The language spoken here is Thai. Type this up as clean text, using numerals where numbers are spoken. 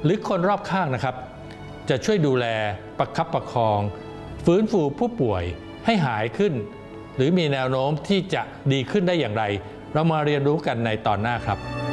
หรือคนรอบข้างนะครับจะช่วยดูแลประคับประคองฟื้นฟูผู้ป่วยให้หายขึ้นหรือมีแนวโน้มที่จะดีขึ้นได้อย่างไรเรามาเรียนรู้กันในตอนหน้าครับ